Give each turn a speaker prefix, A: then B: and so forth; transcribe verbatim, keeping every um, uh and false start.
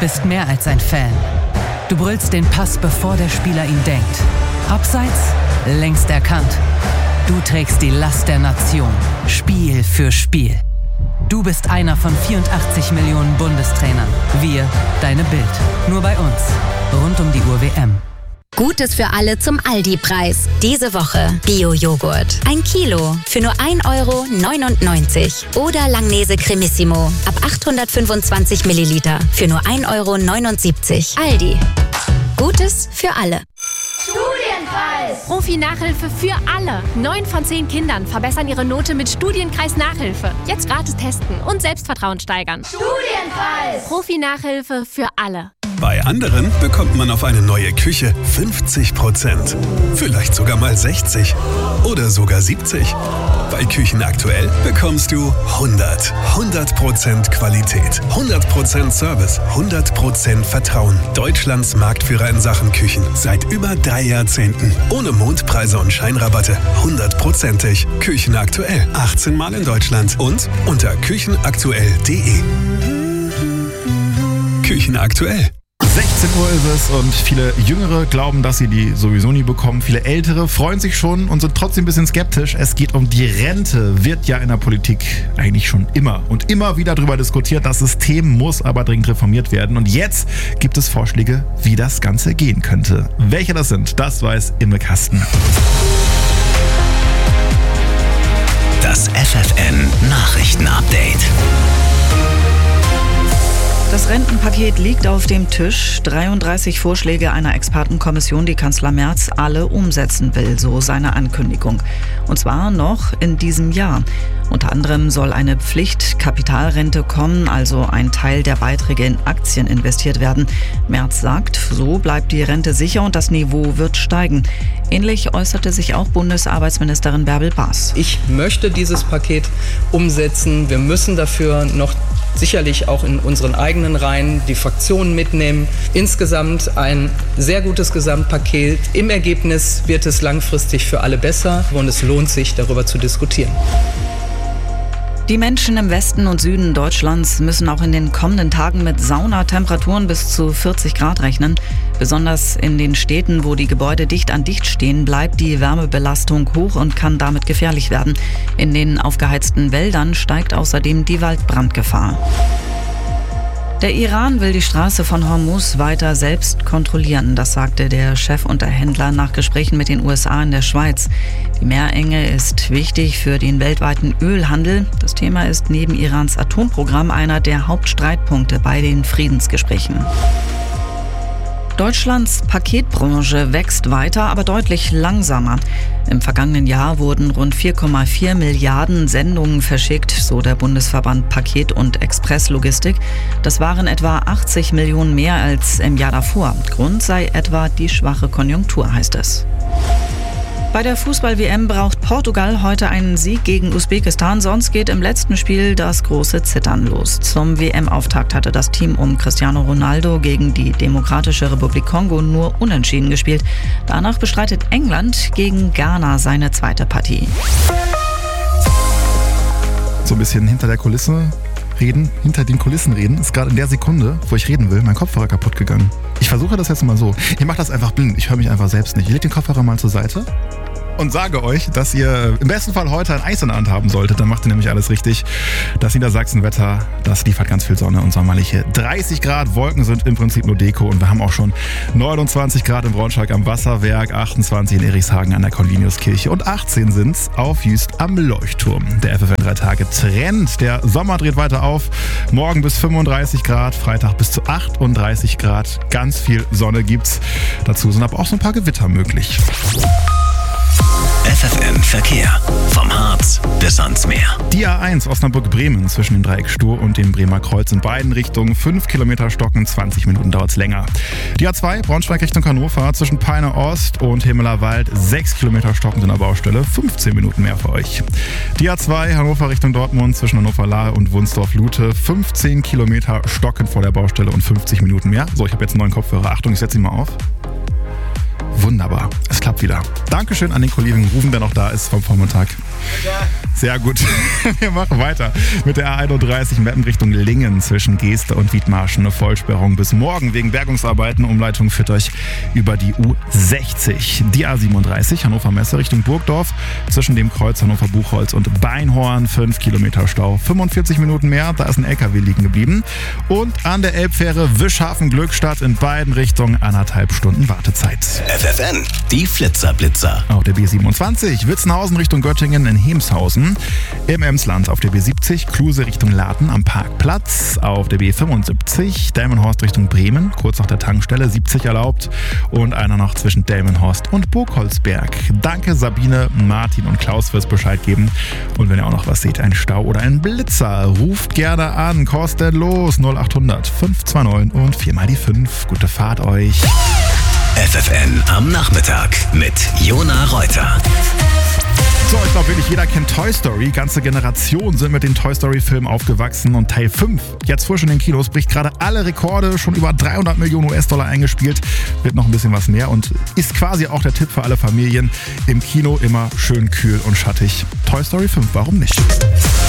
A: bist mehr als ein Fan. Du brüllst den Pass, bevor der Spieler ihn denkt. Abseits, längst erkannt. Du trägst die Last der Nation, Spiel für Spiel. Du bist einer von vierundachtzig Millionen Bundestrainern. Wir, deine Bild. Nur bei uns. Rund um die Uhr W M.
B: Gutes für alle zum Aldi-Preis. Diese Woche Bio-Joghurt. Ein Kilo für nur ein Euro neunundneunzig. Oder Langnese Cremissimo ab achthundertfünfundzwanzig Milliliter für nur ein Euro neunundsiebzig. Aldi. Gutes für alle.
C: Studienkreis! Profi-Nachhilfe für alle. Neun von zehn Kindern verbessern ihre Note mit Studienkreis-Nachhilfe. Jetzt gratis testen und Selbstvertrauen steigern. Studienkreis! Profi-Nachhilfe für alle.
D: Bei anderen bekommt man auf eine neue Küche fünfzig Prozent. Vielleicht sogar mal sechzig. Oder sogar siebzig. Bei Küchen aktuell bekommst du hundert. hundert Prozent Qualität, hundert Prozent Service, hundert Prozent Vertrauen. Deutschlands Marktführer in Sachen Küchen. Seit über drei Jahrzehnten. Ohne Mondpreise und Scheinrabatte. hundertprozentig. Küchen aktuell. achtzehn Mal in Deutschland. Und unter küchenaktuell punkt de. Küchen aktuell.
E: sechzehn Uhr ist es und viele Jüngere glauben, dass sie die sowieso nie bekommen. Viele Ältere freuen sich schon und sind trotzdem ein bisschen skeptisch. Es geht um die Rente. Wird ja in der Politik eigentlich schon immer und immer wieder darüber diskutiert. Das System muss aber dringend reformiert werden. Und jetzt gibt es Vorschläge, wie das Ganze gehen könnte. Welche das sind, das weiß Imme Kasten.
F: Das F F N Nachrichtenupdate.
G: Das Rentenpaket liegt auf dem Tisch. dreiunddreißig Vorschläge einer Expertenkommission, die Kanzler Merz alle umsetzen will, so seine Ankündigung. Und zwar noch in diesem Jahr. Unter anderem soll eine Pflichtkapitalrente kommen, also ein Teil der Beiträge in Aktien investiert werden. Merz sagt, so bleibt die Rente sicher und das Niveau wird steigen. Ähnlich äußerte sich auch Bundesarbeitsministerin Bärbel Baas.
H: Ich möchte dieses Paket umsetzen. Wir müssen dafür noch sicherlich auch in unseren eigenen Reihen die Fraktionen mitnehmen. Insgesamt ein sehr gutes Gesamtpaket. Im Ergebnis wird es langfristig für alle besser und es lohnt sich, darüber zu diskutieren.
G: Die Menschen im Westen und Süden Deutschlands müssen auch in den kommenden Tagen mit Saunatemperaturen bis zu vierzig Grad rechnen. Besonders in den Städten, wo die Gebäude dicht an dicht stehen, bleibt die Wärmebelastung hoch und kann damit gefährlich werden. In den aufgeheizten Wäldern steigt außerdem die Waldbrandgefahr. Der Iran will die Straße von Hormuz weiter selbst kontrollieren, das sagte der Chefunterhändler nach Gesprächen mit den U S A in der Schweiz. Die Meerenge ist wichtig für den weltweiten Ölhandel. Das Thema ist neben Irans Atomprogramm einer der Hauptstreitpunkte bei den Friedensgesprächen. Deutschlands Paketbranche wächst weiter, aber deutlich langsamer. Im vergangenen Jahr wurden rund vier Komma vier Milliarden Sendungen verschickt, so der Bundesverband Paket- und Expresslogistik. Das waren etwa achtzig Millionen mehr als im Jahr davor. Grund sei etwa die schwache Konjunktur, heißt es. Bei der Fußball-W M braucht Portugal heute einen Sieg gegen Usbekistan, sonst geht im letzten Spiel das große Zittern los. Zum W M-Auftakt hatte das Team um Cristiano Ronaldo gegen die Demokratische Republik Kongo nur unentschieden gespielt. Danach bestreitet England gegen Ghana seine zweite Partie.
E: So ein bisschen hinter der Kulisse reden, hinter den Kulissen reden, ist gerade in der Sekunde, wo ich reden will, mein Kopfhörer kaputt gegangen. Ich versuche das jetzt mal so. Ich mache das einfach blind, ich höre mich einfach selbst nicht. Ich lege den Kopfhörer mal zur Seite und sage euch, dass ihr im besten Fall heute ein Eis in der Hand haben solltet. Dann macht ihr nämlich alles richtig. Das Niedersachsen-Wetter, das liefert ganz viel Sonne und sommerliche dreißig Grad. Wolken sind im Prinzip nur Deko und wir haben auch schon neunundzwanzig Grad in Braunschweig am Wasserwerk, achtundzwanzig in Erichshagen an der Corvinus-Kirche und achtzehn sind's auf Jüst am Leuchtturm. Der F F N drei Tage Trend. Der Sommer dreht weiter auf. Morgen bis fünfunddreißig Grad, Freitag bis zu achtunddreißig Grad. Ganz viel Sonne gibt's. Dazu sind aber auch so ein paar Gewitter möglich.
F: F F N Verkehr. Vom Harz bis ans Meer.
E: Die A eins Osnabrück-Bremen zwischen dem Dreieck Stur und dem Bremer Kreuz in beiden Richtungen. fünf Kilometer Stocken, zwanzig Minuten dauert es länger. Die A zwei Braunschweig Richtung Hannover zwischen Peine Ost und Himmelerwald. sechs Kilometer Stocken in der Baustelle, fünfzehn Minuten mehr für euch. Die A zwei Hannover Richtung Dortmund zwischen Hannover-Lahe und Wunsdorf-Lute. fünfzehn Kilometer Stocken vor der Baustelle und fünfzig Minuten mehr. So, ich habe jetzt einen neuen Kopfhörer. Achtung, ich setze ihn mal auf. Wunderbar, es klappt wieder. Dankeschön an den Kollegen Rufen, der noch da ist vom Vormittag. Sehr gut. Wir machen weiter mit der A einunddreißig Meppen Richtung Lingen zwischen Geeste und Wiedmarschen. Eine Vollsperrung bis morgen wegen Bergungsarbeiten. Umleitung führt euch über die U sechzig. Die A siebenunddreißig Hannover Messe Richtung Burgdorf zwischen dem Kreuz Hannover Buchholz und Beinhorn. fünf Kilometer Stau, fünfundvierzig Minuten mehr. Da ist ein L K W liegen geblieben. Und an der Elbfähre Wischhafen Glückstadt in beiden Richtungen anderthalb Stunden Wartezeit.
F: F F N, die Flitzerblitzer.
E: Auf der B siebenundzwanzig Witzenhausen Richtung Göttingen in Hemshausen. Im Emsland auf der B siebzig Kluse Richtung Laten am Parkplatz. Auf der B fünfundsiebzig Delmenhorst Richtung Bremen, kurz nach der Tankstelle, siebzig erlaubt. Und einer noch zwischen Delmenhorst und Burgholzberg. Danke Sabine, Martin und Klaus fürs Bescheid geben. Und wenn ihr auch noch was seht, ein Stau oder ein Blitzer, ruft gerne an. Kostenlos null achthundert fünf zwei neun und viermal die fünf. Gute Fahrt euch.
F: F F N am Nachmittag mit Jona Reuter.
E: So, ich glaube wirklich jeder kennt Toy Story. Ganze Generationen sind mit den Toy Story Filmen aufgewachsen und Teil fünf, jetzt frisch in den Kinos, bricht gerade alle Rekorde, schon über dreihundert Millionen U S-Dollar eingespielt, wird noch ein bisschen was mehr und ist quasi auch der Tipp für alle Familien. Im Kino immer schön kühl und schattig. Toy Story fünf, warum nicht?